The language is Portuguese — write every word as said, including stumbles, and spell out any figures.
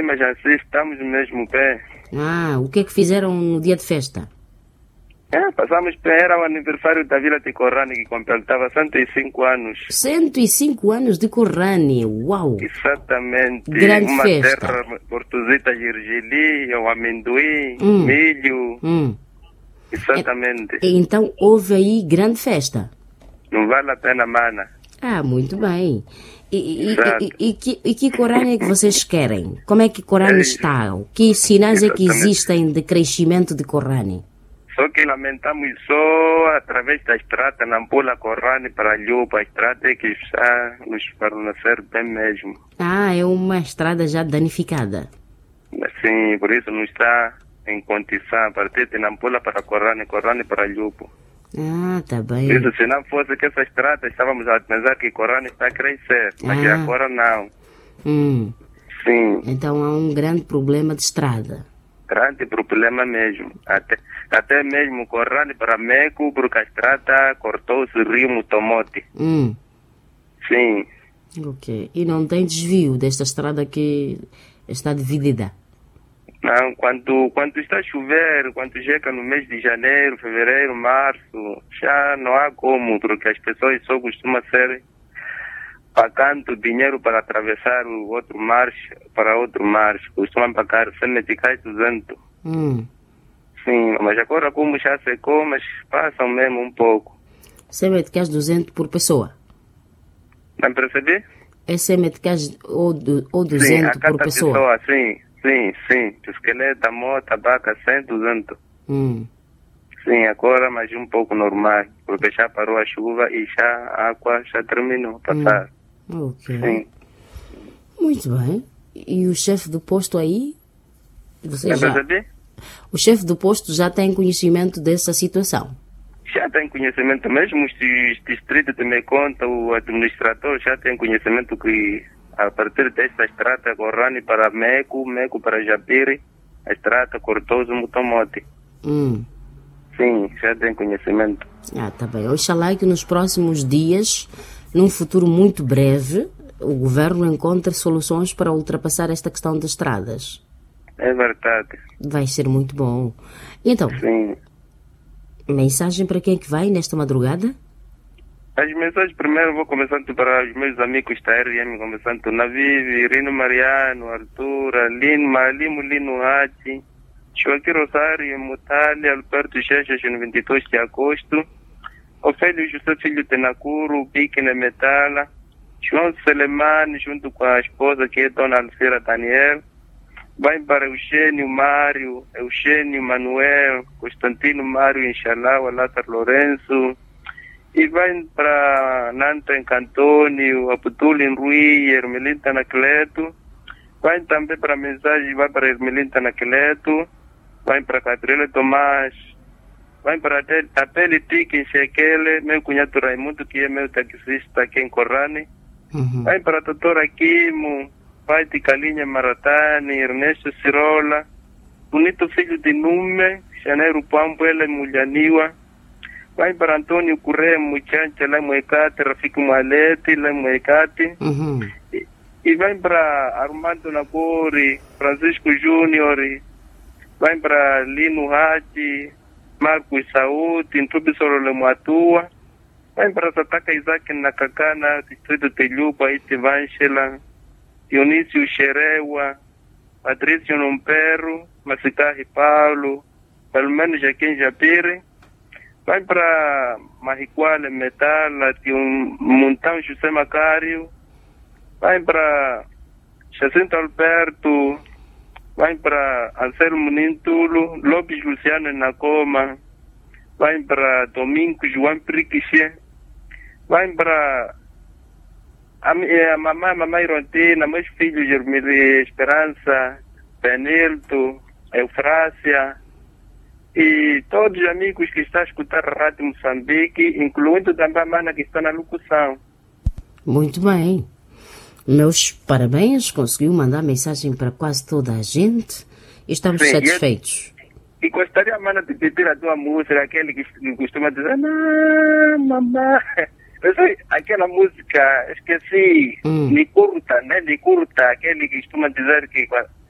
Sim, mas assim estamos mesmo bem. Ah, o que é que fizeram no dia de festa? É, passamos bem, era o aniversário da Vila de Corrane que completava cento e cinco anos. cento e cinco anos de Corrane, uau! Exatamente. Grande Uma festa. terra portuzita, gergelim, o amendoim, Hum. milho. Hum. Exatamente. Então houve aí grande festa. Não vale a pena, mana. Ah, muito bem. E, e, Exato. e, e, que, e que Corrane é que vocês querem? Como é que Corrane É, está? Que sinais é que exatamente. existem de crescimento de Corrane? Só que lamentamos só através da estrada, não pula Corrane para Lhupa. A estrada é que está nos fornecer bem mesmo. Ah, é uma estrada já danificada. Assim, por isso não está em condição. A partir de Nampula para Corrane, Corrane para Lhupa. Ah, tá bem. Por isso, se não fosse que essa estrada, estávamos a pensar que Corrane está a crescer. Mas Ah. agora não. Hum. Sim, Então há um grande problema de estrada. grande problema mesmo. Até, até mesmo Corrane para Meco, porque a estrada cortou-se o rio Mutomote. Hum. Sim. Ok. E não tem desvio desta estrada que está dividida? Não, quando, quando está a chover, quando chega no mês de janeiro, fevereiro, março, já não há como, porque as pessoas só costumam ser pagando dinheiro para atravessar o outro mar para outro mar. Costumam pagar cem meticais, duzentos. Hum. Sim, mas agora como já secou, mas passam mesmo um pouco. cem meticais duzentos por pessoa? Não percebi? É cem meticais ou, du- ou Sim, duzentos a cada por pessoa? pessoa, sim, sim, sim. Esqueleto, moto, tabaca, cem, duzentos. Hum. Sim, agora mais um pouco normal, porque já parou a chuva e já a água já terminou de passar. Ok. Sim. Muito bem. E o chefe do posto aí? Você Não já... percebi? O chefe do posto já tem conhecimento dessa situação? Já tem conhecimento, mesmo os dis- distritos de Meconta, o administrador já tem conhecimento que a partir desta estrada Corrane para Meco, Meco para Japire, a estrada cortou-se Mutomote. Hum. Sim, já tem conhecimento. Ah, tá bem. Oxalá que nos próximos dias, num futuro muito breve, o governo encontre soluções para ultrapassar esta questão das estradas. É verdade. Vai ser muito bom. Então, Sim. mensagem para quem é que vai nesta madrugada? As mensagens primeiro vou começando para os meus amigos da R M, começando na Vivi, Rino Mariano, Arthur, Lino, Malimo, Lino Hati, Joaquim Rosário, Mutali, Alberto Chechas, no vinte e dois de agosto, Ofélio José Filho de Nakuru, Pique na Metala, João Selemani, junto com a esposa que é Dona Alfira Daniel, vai para Eugênio Mário, Eugênio Manuel, Constantino Mário Inshallah, Lázaro Lourenço, e vai para Nanta em Cantônio, Abdul em Rui, Ermelinda Anacleto, vai também para a mensagem, vai para Ermelinda Anacleto, vai para Catrina Tomás, vai para a Pelitique em Chequele, meu cunhado Raimundo, que é meu taxista aqui em Corrane, Uhum. vai para a doutora Quimo, vai de Calinha Maratani, Ernesto Cirola, bonito filho de Nume, Janeiro Pambo, ela é Mulhaniwa, vai para Antônio Correia Muchancha, lá em Moecate, Rafiko Malete, lá em Moecate, Uhum. e, e vai para Armando Nagori, Francisco Júnior, e vai para Lino Hati, Marcos Saúde, Intubi Sorole Muatua, vai para Sataka Isaac Nakakana, Distrito de Lhupa, Itivanchela, Dionísio Xerewa, Patrício Nomperro, Macicarri Paulo, Palmeno Jaquim Japire, vai para Mariquale Metala, um Montão José Macário, vai para Jacinto Alberto, vai para Anselmo Nintulo, Lopes Luciano Nacoma, vai para Domingo João Priquiche, vai para a, a mamãe, mamãe Rontina, meus filhos Germili Esperança, Benilto, Eufrácia, e todos os amigos que estão a escutar a Rádio Moçambique, incluindo também a mana que está na locução. Muito bem. Meus parabéns, conseguiu mandar mensagem para quase toda a gente. Estamos Sim, satisfeitos. E gostaria, mana, de pedir a tua música, aquele que costuma dizer, não, mamãe. Eu sei, aquela música, esqueci, Hum. Nicurta, né? Nicurta, aquele que costuma dizer que